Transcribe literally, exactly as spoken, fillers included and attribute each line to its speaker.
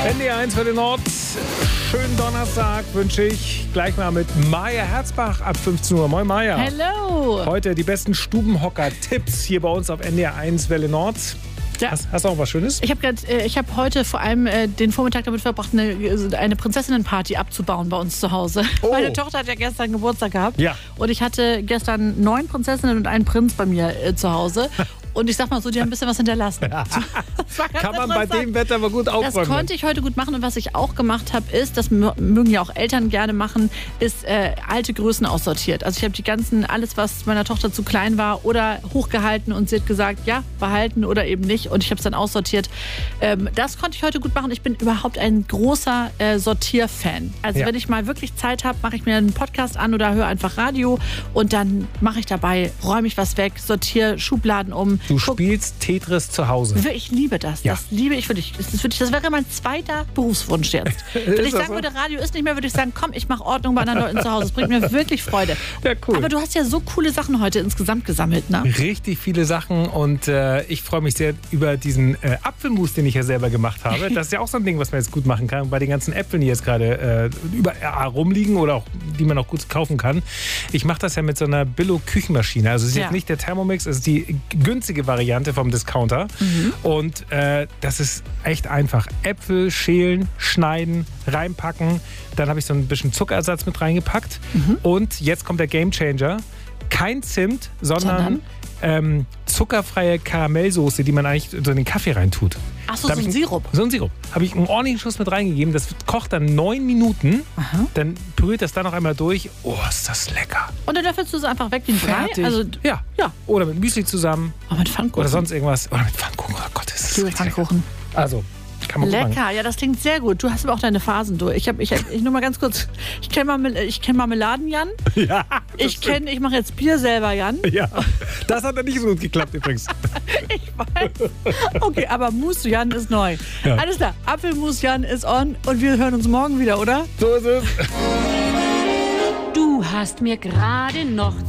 Speaker 1: N D R eins für den Nord. Schönen Donnerstag wünsche ich. Gleich mal mit Maja Herzbach ab fünfzehn Uhr. Moin Maja.
Speaker 2: Hello.
Speaker 1: Heute die besten Stubenhocker-Tipps hier bei uns auf N D R eins Welle Nord. Ja. Hast, hast du auch was Schönes?
Speaker 2: Ich habe äh, ich hab heute vor allem äh, den Vormittag damit verbracht, eine, eine Prinzessinnenparty abzubauen bei uns zu Hause.
Speaker 1: Oh.
Speaker 2: Meine Tochter hat ja gestern Geburtstag gehabt.
Speaker 1: Ja.
Speaker 2: Und ich hatte gestern neun Prinzessinnen und einen Prinz bei mir äh, zu Hause. Und ich sag mal so, die haben ein bisschen was hinterlassen.
Speaker 1: Kann man bei dem Wetter aber gut aufräumen.
Speaker 2: Das konnte ich heute gut machen. Und was ich auch gemacht habe, ist, das mögen ja auch Eltern gerne machen, ist äh, alte Größen aussortiert. Also ich habe die ganzen, alles, was meiner Tochter zu klein war oder hochgehalten und sie hat gesagt, ja, behalten oder eben nicht. Und ich habe es dann aussortiert. Ähm, das konnte ich heute gut machen. Ich bin überhaupt ein großer äh, Sortierfan. Also ja. Wenn ich mal wirklich Zeit habe, mache ich mir einen Podcast an oder höre einfach Radio. Und dann mache ich dabei, räume ich was weg, sortiere Schubladen um.
Speaker 1: Du spielst Tetris zu Hause.
Speaker 2: Ich liebe das. Ja. Das liebe ich wirklich. Das, wirklich. Das wäre mein zweiter Berufswunsch jetzt. Wenn ich sagen würde, Radio ist nicht mehr, würde ich sagen, komm, ich mache Ordnung bei anderen Leuten zu Hause. Das bringt mir wirklich Freude.
Speaker 1: Ja, cool.
Speaker 2: Aber du hast ja so coole Sachen heute insgesamt gesammelt, ne?
Speaker 1: Richtig viele Sachen und äh, ich freue mich sehr über diesen äh, Apfelmus, den ich ja selber gemacht habe. Das ist ja auch so ein Ding, was man jetzt gut machen kann. Bei den ganzen Äpfeln, die jetzt gerade äh, überall rumliegen oder auch die man auch gut kaufen kann. Ich mache das ja mit so einer Billo-Küchenmaschine. Also es ist ja. jetzt nicht der Thermomix, es ist die günstige Variante vom Discounter. Mhm. Und äh, das ist echt einfach. Äpfel schälen, schneiden, reinpacken. Dann habe ich so ein bisschen Zuckerersatz mit reingepackt. Mhm. Und jetzt kommt der Gamechanger. Kein Zimt, sondern, sondern? Ähm, zuckerfreie Karamellsoße, die man eigentlich so in den Kaffee reintut.
Speaker 2: Ach so, so ein Sirup.
Speaker 1: So ein Sirup. Habe ich einen ordentlichen Schuss mit reingegeben. Das kocht dann neun Minuten. Aha. Dann püriert das dann noch einmal durch. Oh, ist das lecker.
Speaker 2: Und dann löffelst du es einfach weg wie ein Brei? Also,
Speaker 1: ja. ja. Oder mit Müsli zusammen.
Speaker 2: Oh, mit Pfannkuchen.
Speaker 1: Oder sonst irgendwas. Oder mit Pfannkuchen. Oh Gott, ist das
Speaker 2: ich liebe Pfannkuchen.
Speaker 1: Lecker. Also, kann man
Speaker 2: lecker,
Speaker 1: gut machen.
Speaker 2: Ja, das klingt sehr gut. Du hast aber auch deine Phasen durch. Ich habe, ich, hab, ich nur mal ganz kurz. Ich kenne Marmel- ich kenn Marmeladen, Jan.
Speaker 1: Ja.
Speaker 2: Ich kenne, ich mache jetzt Bier selber, Jan.
Speaker 1: Ja. Das hat ja nicht so gut geklappt übrigens.
Speaker 2: Ich weiß. Okay, aber Mousse Jan ist neu. Ja. Alles klar. Apfelmus Jan ist on und wir hören uns morgen wieder, oder?
Speaker 1: So ist es.
Speaker 3: Du hast mir gerade noch